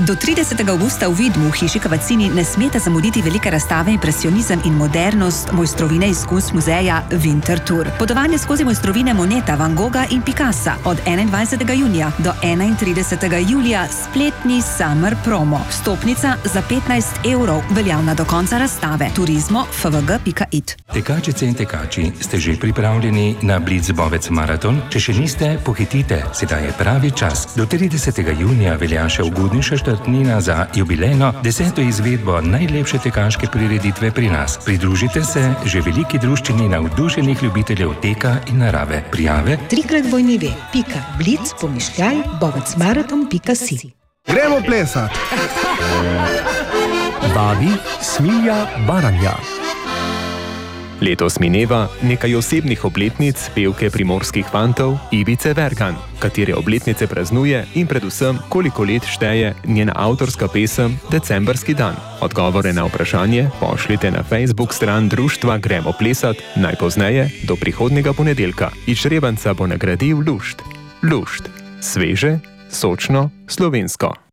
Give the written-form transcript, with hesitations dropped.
Do 30. avgusta v Vidmu v hiši Cavazzini ne smete zamuditi velike razstave Impresionizem in modernost mojstrovine iz Kunstmuzeja Winter Tour. Potovanje skozi mojstrovine Moneta, Van Gogha in Picassa od 21. junija do 31. julija spletni Summer Promo. Vstopnica za 15 € veljavna do konca razstave. Turizmo fvg.it. Tekačice in tekači, ste že pripravljeni na Blitzbovec maraton? Če še niste, pohitite, sedaj je pravi čas. Do 30. junija velja še ugodnejša štartnina za jubilejno 10. izvedbo najlepše tekaške prireditve pri nas. Pridružite se že veliki druščini navdušenih ljubiteljev teka in narave. Prijave? www.blitz-bovecmaraton.si. Gremo plesat! Vabi Smilja Baranja. Letos mineva nekaj osebnih obletnic pevke primorskih fantov Ivice Verkan, katere obletnice praznuje in predvsem koliko let šteje njena avtorska pesem Decembrski dan. Odgovore na vprašanje pošljite na Facebook stran društva Gremo plesat najpozneje do prihodnjega ponedeljka. Izžrebanca bo nagradil lušt. Lušt. Sveže, sočno, slovensko.